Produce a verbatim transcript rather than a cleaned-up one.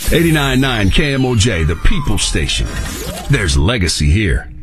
eighty-nine point nine K M O J, the People Station. There's legacy here.